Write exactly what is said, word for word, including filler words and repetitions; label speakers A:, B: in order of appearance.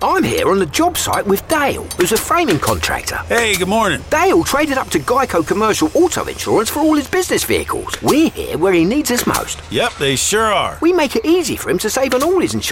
A: I'm here on the job site with Dale, who's a framing contractor.
B: Hey, good morning.
A: Dale traded up to Geico Commercial Auto Insurance for all his business vehicles. We're here where he needs us most.
B: Yep, they sure are.
A: We make it easy for him to save on all his insurance.